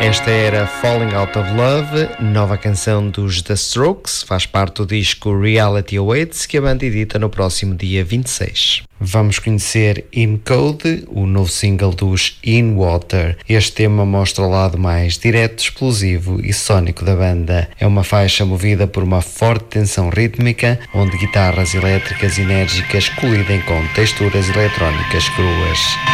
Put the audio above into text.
Esta era Falling Out of Love, nova canção dos The Strokes, faz parte do disco Reality Awaits, que a banda edita no próximo dia 26. Vamos conhecer In Code, o novo single dos In Water. Este tema mostra o lado mais direto, explosivo e sónico da banda. É uma faixa movida por uma forte tensão rítmica, onde guitarras elétricas enérgicas colidem com texturas eletrónicas cruas.